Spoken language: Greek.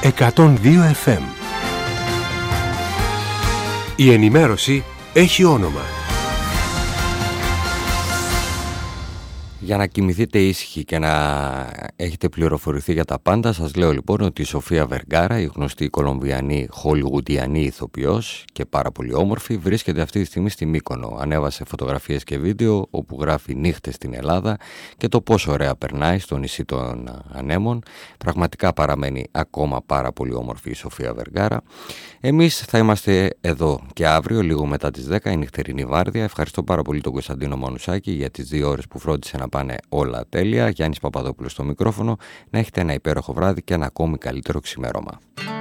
102 FM. Η ενημέρωση έχει όνομα. Για να κοιμηθείτε ήσυχοι και να έχετε πληροφορηθεί για τα πάντα, σας λέω λοιπόν ότι η Σοφία Βεργάρα, η γνωστή κολομβιανή χολιγουντιανή ηθοποιός και πάρα πολύ όμορφη, βρίσκεται αυτή τη στιγμή στη Μύκονο. Ανέβασε φωτογραφίες και βίντεο όπου γράφει νύχτες στην Ελλάδα και το πόσο ωραία περνάει στο νησί των Ανέμων. Πραγματικά παραμένει ακόμα πάρα πολύ όμορφη η Σοφία Βεργάρα. Εμείς θα είμαστε εδώ και αύριο λίγο μετά τις 10 η νυχτερινή βάρδια. Ευχαριστώ πάρα πολύ τον Κωνσταντίνο Μανουσάκη για τις 2 ώρες που φρόντισε να πάνε όλα τέλεια. Γιάννης Παπαδόπουλος στο μικρόφωνο. Να έχετε ένα υπέροχο βράδυ και ένα ακόμη καλύτερο ξημέρωμα.